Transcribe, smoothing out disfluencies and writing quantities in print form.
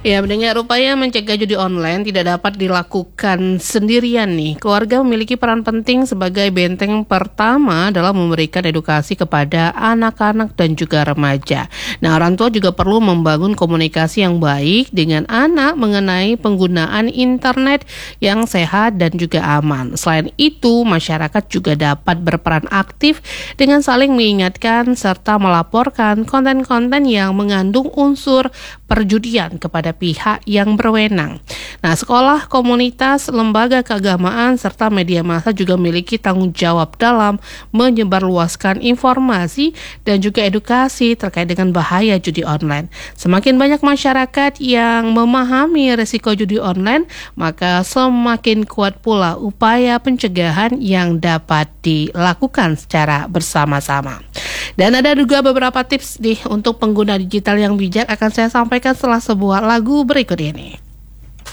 Ya, mendengar upaya mencegah judi online tidak dapat dilakukan sendirian nih. Keluarga memiliki peran penting sebagai benteng pertama dalam memberikan edukasi kepada anak-anak dan juga remaja. Nah, orang tua juga perlu membangun komunikasi yang baik dengan anak mengenai penggunaan internet yang sehat dan juga aman. Selain itu, masyarakat juga dapat berperan aktif dengan saling mengingatkan serta melaporkan konten-konten yang mengandung unsur perjudian kepada pihak yang berwenang. Nah, sekolah, komunitas, lembaga keagamaan, serta media massa juga memiliki tanggung jawab dalam menyebarluaskan informasi dan juga edukasi terkait dengan bahaya judi online. Semakin banyak masyarakat yang memahami risiko judi online, maka semakin kuat pula upaya pencegahan yang dapat dilakukan secara bersama-sama. Dan ada juga beberapa tips nih untuk pengguna digital yang bijak akan saya sampaikan setelah sebuah lagu berikut ini.